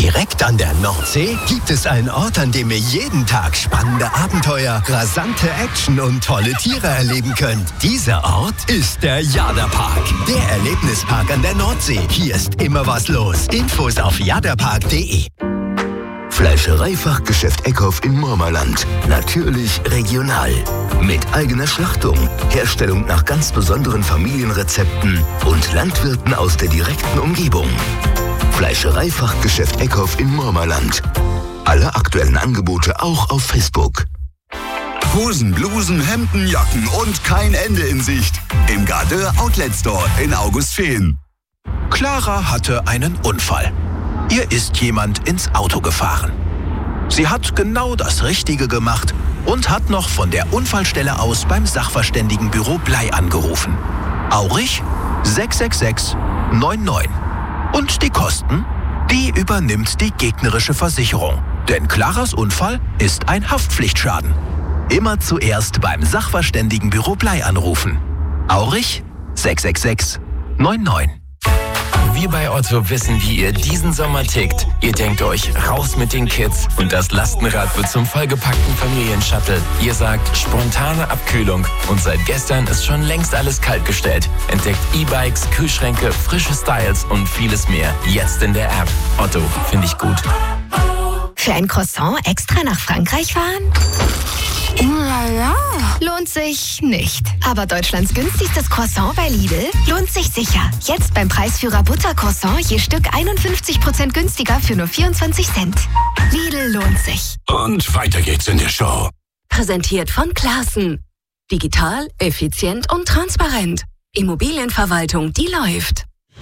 Direkt an der Nordsee gibt es einen Ort, an dem ihr jeden Tag spannende Abenteuer, rasante Action und tolle Tiere erleben könnt. Dieser Ort ist der Jadapark, der Erlebnispark an der Nordsee. Hier ist immer was los. Infos auf jadapark.de. Fleischereifachgeschäft Eckhoff in Murmerland. Natürlich regional. Mit eigener Schlachtung, Herstellung nach ganz besonderen Familienrezepten und Landwirten aus der direkten Umgebung. Fleischereifachgeschäft Eckhoff in Murmerland. Alle aktuellen Angebote auch auf Facebook. Hosen, Blusen, Hemden, Jacken und kein Ende in Sicht. Im Gardeur Outlet Store in Augustfehn. Clara hatte einen Unfall. Ihr ist jemand ins Auto gefahren. Sie hat genau das Richtige gemacht und hat noch von der Unfallstelle aus beim Sachverständigenbüro Blei angerufen. Aurich 666 99. Und die Kosten? Die übernimmt die gegnerische Versicherung. Denn Claras Unfall ist ein Haftpflichtschaden. Immer zuerst beim Sachverständigenbüro Blei anrufen. Aurich 666 99. Wir bei Otto wissen, wie ihr diesen Sommer tickt. Ihr denkt euch, raus mit den Kids und das Lastenrad wird zum vollgepackten Familienshuttle. Ihr sagt, spontane Abkühlung und seit gestern ist schon längst alles kaltgestellt. Entdeckt E-Bikes, Kühlschränke, frische Styles und vieles mehr. Jetzt in der App. Otto, finde ich gut. Für ein Croissant extra nach Frankreich fahren? Ja. Lohnt sich nicht. Aber Deutschlands günstigstes Croissant bei Lidl lohnt sich sicher. Jetzt beim Preisführer Buttercroissant je Stück 51% günstiger für nur 24 Cent. Lidl lohnt sich. Und weiter geht's in der Show. Präsentiert von Classen. Digital, effizient und transparent. Immobilienverwaltung, die läuft.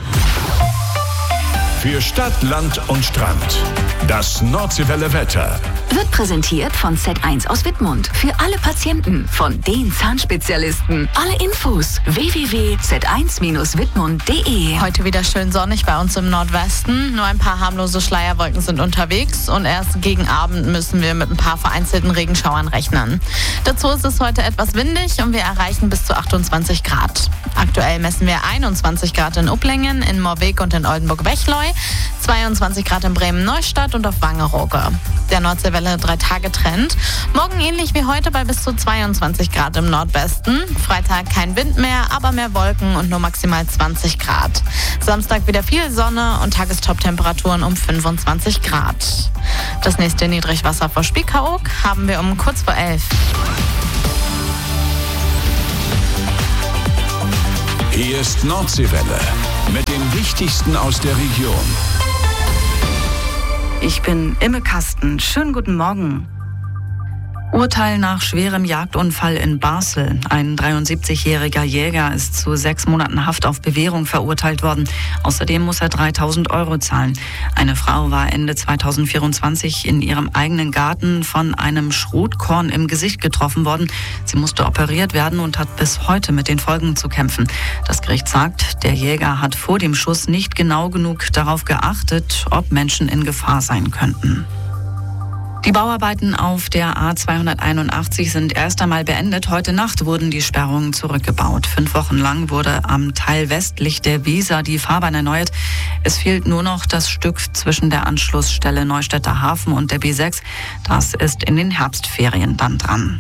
Für Stadt, Land und Strand. Das Nordseewelle Wetter. Wird präsentiert von Z1 aus Wittmund. Für alle Patienten von den Zahnspezialisten. Alle Infos www.z1-wittmund.de. Heute wieder schön sonnig bei uns im Nordwesten. Nur ein paar harmlose Schleierwolken sind unterwegs. Und erst gegen Abend müssen wir mit ein paar vereinzelten Regenschauern rechnen. Dazu ist es heute etwas windig und wir erreichen bis zu 28 Grad. Aktuell messen wir 21 Grad in Upplingen, in Moorweg und in Oldenburg-Bechleu, 22 Grad in Bremen-Neustadt und auf Wangerooge. Der Nordseewelle 3-Tage-Trend. Morgen ähnlich wie heute bei bis zu 22 Grad im Nordwesten. Freitag kein Wind mehr, aber mehr Wolken und nur maximal 20 Grad. Samstag wieder viel Sonne und Tagestop-Temperaturen um 25 Grad. Das nächste Niedrigwasser vor Spiekeroog haben wir um kurz vor 11. Hier ist Nordseewelle mit dem Wichtigsten aus der Region. Ich bin Imme Kasten. Schönen guten Morgen. Urteil nach schwerem Jagdunfall in Basel. Ein 73-jähriger Jäger ist zu 6 Monaten Haft auf Bewährung verurteilt worden. Außerdem muss er 3.000 € zahlen. Eine Frau war Ende 2024 in ihrem eigenen Garten von einem Schrotkorn im Gesicht getroffen worden. Sie musste operiert werden und hat bis heute mit den Folgen zu kämpfen. Das Gericht sagt, der Jäger hat vor dem Schuss nicht genau genug darauf geachtet, ob Menschen in Gefahr sein könnten. Die Bauarbeiten auf der A281 sind erst einmal beendet. Heute Nacht wurden die Sperrungen zurückgebaut. 5 Wochen lang wurde am Teil westlich der Weser die Fahrbahn erneuert. Es fehlt nur noch das Stück zwischen der Anschlussstelle Neustädter Hafen und der B6. Das ist in den Herbstferien dann dran.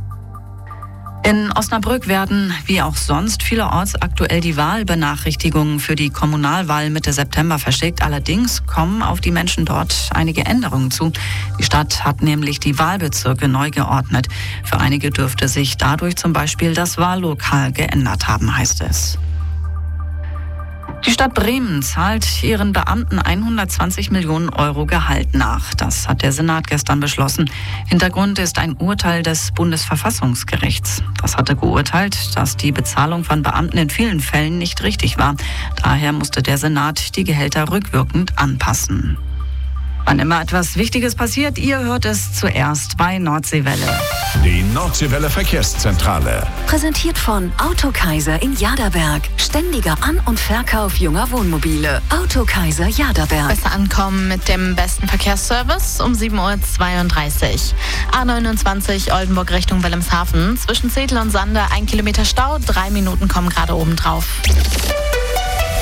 In Osnabrück werden, wie auch sonst, vielerorts aktuell die Wahlbenachrichtigungen für die Kommunalwahl Mitte September verschickt. Allerdings kommen auf die Menschen dort einige Änderungen zu. Die Stadt hat nämlich die Wahlbezirke neu geordnet. Für einige dürfte sich dadurch zum Beispiel das Wahllokal geändert haben, heißt es. Die Stadt Bremen zahlt ihren Beamten 120 Millionen € Gehalt nach. Das hat der Senat gestern beschlossen. Hintergrund ist ein Urteil des Bundesverfassungsgerichts. Das hatte geurteilt, dass die Bezahlung von Beamten in vielen Fällen nicht richtig war. Daher musste der Senat die Gehälter rückwirkend anpassen. Wann immer etwas Wichtiges passiert, ihr hört es zuerst bei Nordseewelle. Die Nordseewelle Verkehrszentrale. Präsentiert von Autokaiser in Jaderberg. Ständiger An- und Verkauf junger Wohnmobile. Autokaiser Jaderberg. Besser ankommen mit dem besten Verkehrsservice um 7.32 Uhr. A29 Oldenburg Richtung Wilhelmshaven. Zwischen Zedel und Sande 1 Kilometer Stau. 3 Minuten kommen gerade oben drauf.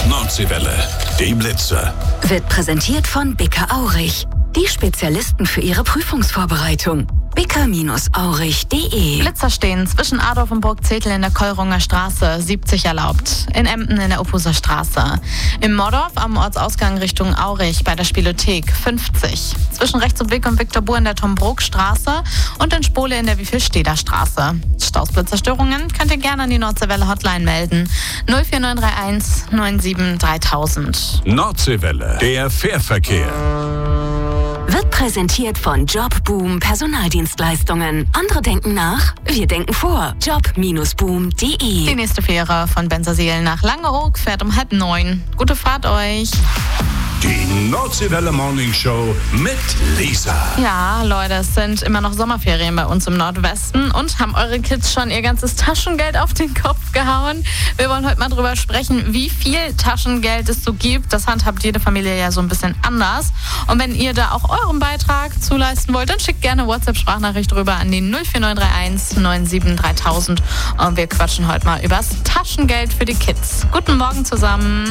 Nordseewelle, die Blitzer. Wird präsentiert von Bicker Aurich. Die Spezialisten für Ihre Prüfungsvorbereitung. bicker-aurich.de. Blitzer stehen zwischen Adorf und Burgzetel in der Kolrunger Straße, 70 erlaubt. In Emden in der Uphuser Straße. Im Mordorf am Ortsausgang Richtung Aurich bei der Spielothek 50. Zwischen Rechtsumweg und Viktor Buhr in der Tombrook-Straße und in Spole in der Wievielsteder Straße. Stausblitzerstörungen könnt ihr gerne an die Nordseewelle Hotline melden. 04931 97 3000. Nordseewelle, der Fährverkehr. Wird präsentiert von Jobboom Personaldienstleistungen. Andere denken nach, wir denken vor. Job-boom.de. Die nächste Fähre von Bensersiel nach Langeoog fährt um 8:30. Gute Fahrt euch. Die Nordseewelle Morning Show mit Lisa. Ja, Leute, es sind immer noch Sommerferien bei uns im Nordwesten und haben eure Kids schon ihr ganzes Taschengeld auf den Kopf gehauen? Wir wollen heute mal drüber sprechen, wie viel Taschengeld es so gibt. Das handhabt jede Familie ja so ein bisschen anders. Und wenn ihr da auch euren Beitrag zuleisten wollt, dann schickt gerne WhatsApp-Sprachnachricht rüber an die 04931 97 3000. Und wir quatschen heute mal übers Taschengeld für die Kids. Guten Morgen zusammen.